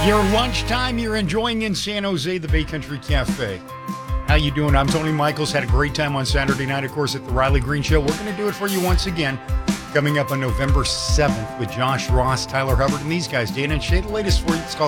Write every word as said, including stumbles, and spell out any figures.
Your lunchtime, you're enjoying in San Jose, the Bay Country Cafe. How you doing? I'm Tony Michaels. Had a great time on Saturday night, of course, at the Riley Green Show. We're going to do it for you once again, coming up on November seventh with Josh Ross, Tyler Hubbard, and these guys. Dana and Shay, the latest for you. It's called